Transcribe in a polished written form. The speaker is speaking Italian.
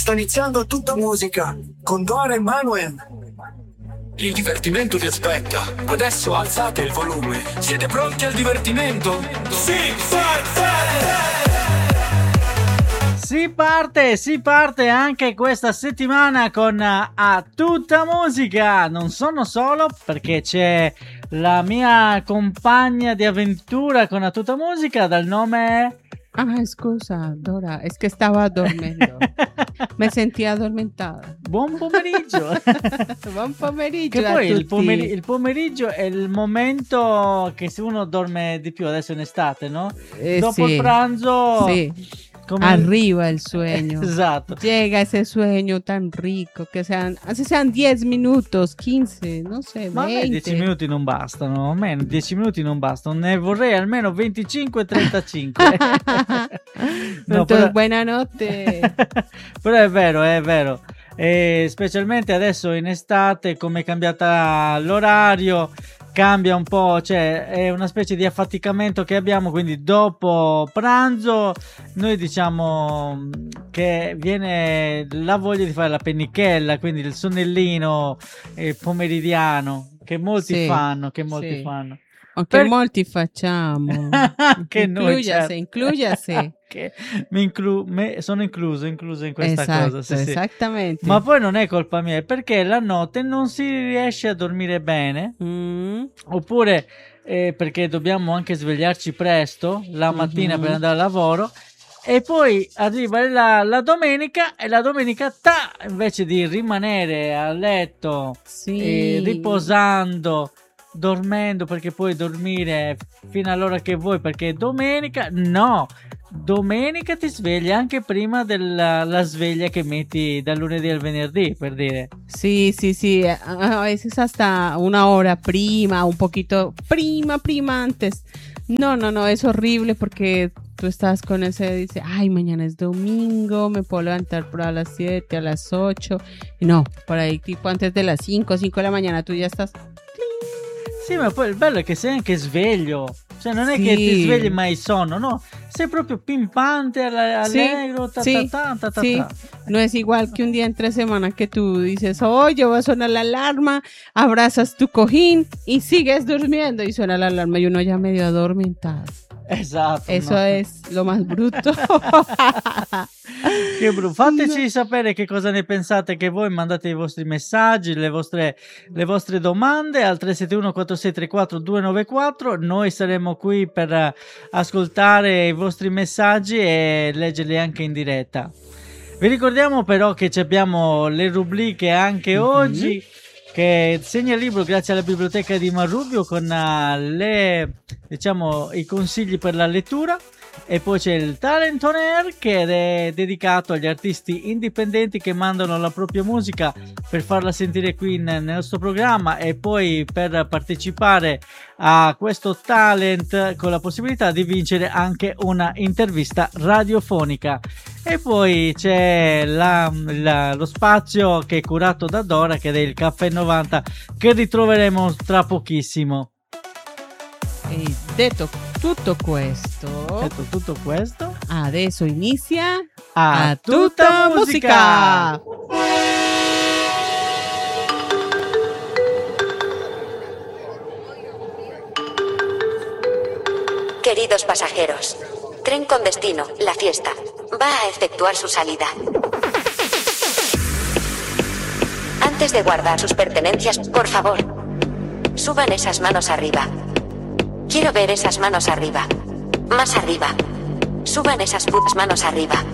Sta iniziando Tutta Musica con Dora e Manuel. Il divertimento vi aspetta. Adesso alzate il volume. Siete pronti al divertimento? Sì, Si parte anche questa settimana con A Tutta Musica. Non sono solo, perché c'è la mia compagna di avventura con A Tutta Musica dal nome... Ah, scusa, Dora, es que estaba dormendo. Me sentía addormentata. Buon pomeriggio. Buon pomeriggio. Che poi a il tutti. pomeriggio è il momento che se uno dorme di più adesso in estate, no? Dopo sì, il pranzo... sì. come- Arriba el sueño. Esatto. Llega ese sueño tan rico que sean, así sean 10 minutos, 15, no sé, Ma a me 20. 10 minuti non bastano, a me 10 minuti non bastano, ne vorrei almeno 25-35. No, Entonces, però... buonanotte. però è vero. E specialmente adesso in estate, come è cambiata l'orario, cambia un po', cioè è una specie di affaticamento che abbiamo, quindi dopo pranzo noi diciamo che viene la voglia di fare la pennichella, quindi il sonnellino pomeridiano che molti Sì, fanno, sì. fanno. Aunque Per- molti facciamo. Che noi, certo. Inclúyase. Che sono incluso in questa Esatto, cosa, sì, sì. esattamente. Ma poi non è colpa mia, è perché la notte non si riesce a dormire bene, oppure perché dobbiamo anche svegliarci presto la mattina per andare al lavoro, e poi arriva la domenica, e la domenica invece di rimanere a letto Sì. riposando, dormendo, perché puoi dormire fino all'ora che vuoi perché è domenica, no, domenica ti svegli anche prima della sveglia che metti dal lunedì al venerdì, per dire. Sí. A veces hasta una hora prima, un poquito prima antes. No, es horrible porque tú estás con ese, dice, ay, mañana es domingo, me puedo levantar por a las 7, a las 8. Y no, por ahí tipo antes de las 5 de la mañana tú ya estás... Sì, ma poi il bello è che sei anche sveglio, cioè non è Sì. che ti svegli mai sonno, no, sei proprio pimpante, allegro, Sí. No es igual que un día entre semana que tú dices, oye, va a sonar la alarma, abrazas tu cojín y sigues durmiendo y suena la alarma y uno ya medio adormentado. Esatto. Eso no. es lo más bruto. Che brutto. Fateci sapere che cosa ne pensate, che voi mandate i vostri messaggi, le vostre domande al 371 4634 294. Noi saremo qui per ascoltare i vostri messaggi e leggerli anche in diretta. Vi ricordiamo però che abbiamo le rubriche anche oggi, che segna il libro grazie alla biblioteca di Marrubio con i consigli per la lettura, e poi c'è il Talent on Air, che è dedicato agli artisti indipendenti che mandano la propria musica per farla sentire qui nel nostro programma, e poi per partecipare a questo talent con la possibilità di vincere anche una intervista radiofonica. E poi c'è lo spazio che è curato da Dora, che è il Caffè 90, che ritroveremo tra pochissimo. E detto tutto questo, adesso inizia A Tutta Musica! Queridos pasajeros, tren con destino, La Fiesta, va a efectuar su salida. Antes de guardar sus pertenencias, por favor, suban esas manos arriba. Quiero ver esas manos arriba. Más arriba. Suban esas putas manos arriba.